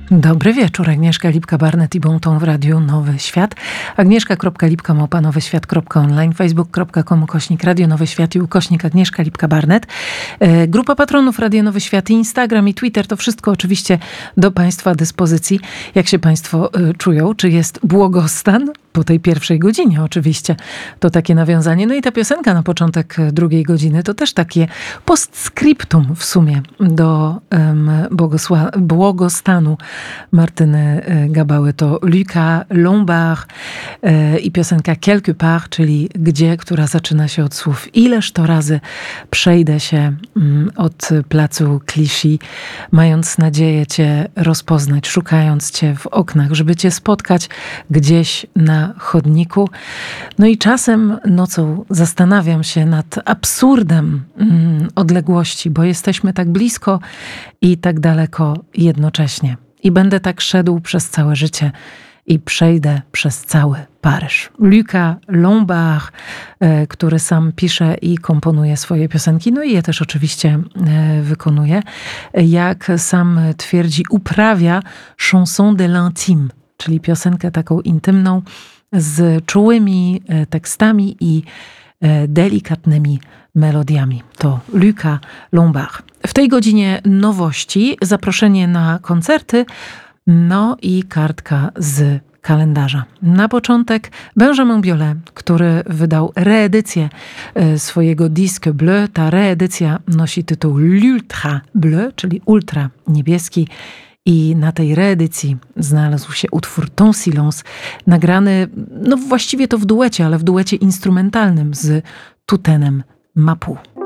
Dobry wieczór, Agnieszka Lipka-Barnett i Bonton w Radiu Nowy Świat. Agnieszka.lipka@nowyświat.online, facebook.com/Radio Nowy Świat i / Agnieszka Lipka-Barnett. Grupa patronów Radio Nowy Świat, Instagram i Twitter, to wszystko oczywiście do Państwa dyspozycji. Jak się Państwo czują? Czy jest błogostan? Po tej pierwszej godzinie oczywiście. To takie nawiązanie. No i ta piosenka na początek drugiej godziny to też takie postscriptum w sumie do błogostanu Martyny Gabały. To Lucas Lombard i piosenka Quelque part, czyli gdzie, która zaczyna się od słów ileż to razy przejdę się od placu Clichy, mając nadzieję Cię rozpoznać, szukając Cię w oknach, żeby Cię spotkać gdzieś na chodniku. No i czasem nocą zastanawiam się nad absurdem odległości, bo jesteśmy tak blisko i tak daleko jednocześnie. I będę tak szedł przez całe życie i przejdę przez cały Paryż. Lucas Lombard, który sam pisze i komponuje swoje piosenki, no i je też oczywiście wykonuje. Jak sam twierdzi, uprawia chanson de l'intime, czyli piosenkę taką intymną, z czułymi tekstami i delikatnymi melodiami. To Lucas Lombard. W tej godzinie nowości, zaproszenie na koncerty, no i kartka z kalendarza. Na początek Benjamin Biolay, który wydał reedycję swojego Disque Bleu. Ta reedycja nosi tytuł L'Ultra Bleu, czyli ultra niebieski. I na tej reedycji znalazł się utwór Ton Silence, nagrany, no właściwie to w duecie, ale w duecie instrumentalnym z Toutenem Mapu.